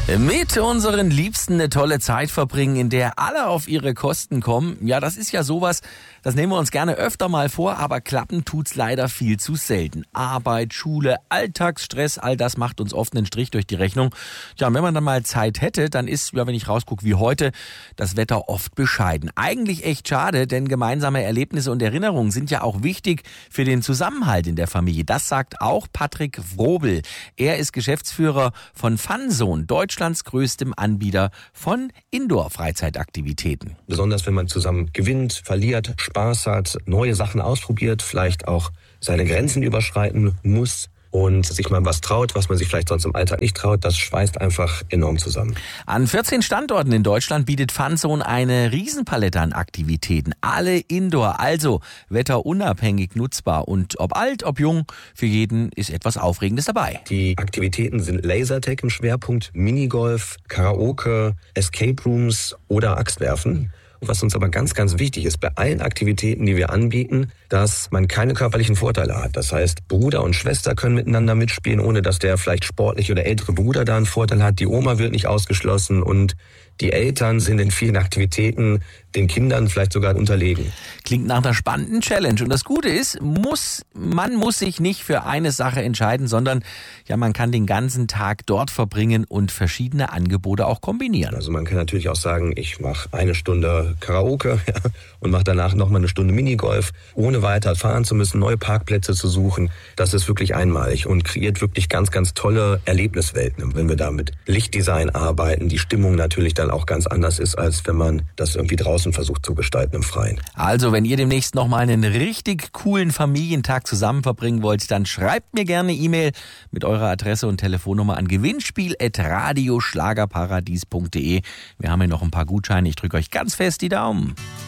Mit unseren Liebsten eine tolle Zeit verbringen, in der alle auf ihre Kosten kommen. Ja, das ist ja sowas, das nehmen wir uns gerne öfter mal vor, aber klappen tut's leider viel zu selten. Arbeit, Schule, Alltagsstress, all das macht uns oft einen Strich durch die Rechnung. Ja, und wenn man dann mal Zeit hätte, dann ist, ja, wenn ich rausgucke wie heute, das Wetter oft bescheiden. Eigentlich echt schade, denn gemeinsame Erlebnisse und Erinnerungen sind ja auch wichtig für den Zusammenhalt in der Familie. Das sagt auch Patrick Wrobel. Er ist Geschäftsführer von Funzone, Deutschlands größtem Anbieter von Indoor-Freizeitaktivitäten. Besonders wenn man zusammen gewinnt, verliert, Spaß hat, neue Sachen ausprobiert, vielleicht auch seine Grenzen überschreiten muss und sich mal was traut, was man sich vielleicht sonst im Alltag nicht traut, das schweißt einfach enorm zusammen. An 14 Standorten in Deutschland bietet Funzone eine Riesenpalette an Aktivitäten. Alle Indoor, also wetterunabhängig nutzbar. Und ob alt, ob jung, für jeden ist etwas Aufregendes dabei. Die Aktivitäten sind Lasertag im Schwerpunkt, Minigolf, Karaoke, Escape Rooms oder Axtwerfen. Was uns aber ganz, ganz wichtig ist, bei allen Aktivitäten, die wir anbieten, dass man keine körperlichen Vorteile hat. Das heißt, Bruder und Schwester können miteinander mitspielen, ohne dass der vielleicht sportliche oder ältere Bruder da einen Vorteil hat. Die Oma wird nicht ausgeschlossen und die Eltern sind in vielen Aktivitäten den Kindern vielleicht sogar unterlegen. Klingt nach einer spannenden Challenge. Und das Gute ist, man muss sich nicht für eine Sache entscheiden, sondern ja, man kann den ganzen Tag dort verbringen und verschiedene Angebote auch kombinieren. Also man kann natürlich auch sagen, ich mache eine Stunde Karaoke und mache danach nochmal eine Stunde Minigolf, ohne weiter fahren zu müssen, neue Parkplätze zu suchen. Das ist wirklich einmalig und kreiert wirklich ganz, ganz tolle Erlebniswelten, wenn wir da mit Lichtdesign arbeiten, die Stimmung natürlich dann auch ganz anders ist, als wenn man das irgendwie draußen versucht zu gestalten im Freien. Also, wenn ihr demnächst nochmal einen richtig coolen Familientag zusammen verbringen wollt, dann schreibt mir gerne eine E-Mail mit eurer Adresse und Telefonnummer an gewinnspiel@radioschlagerparadies.de. Wir haben hier noch ein paar Gutscheine. Ich drücke euch ganz fest die Daumen.